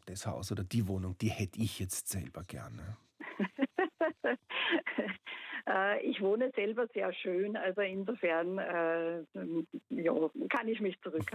das Haus oder die Wohnung, die hätte ich jetzt selber gerne? Ich wohne selber sehr schön, also insofern ja, kann ich mich zurückhalten.